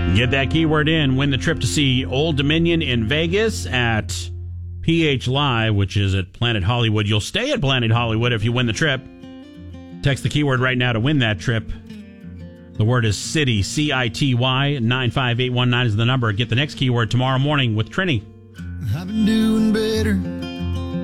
Get that keyword in. Win the trip to see Old Dominion in Vegas at PH Live, which is at Planet Hollywood. You'll stay at Planet Hollywood if you win the trip. Text the keyword right now to win that trip. The word is City, City. 95819 is the number. Get the next keyword tomorrow morning with Trini. I've been doing better.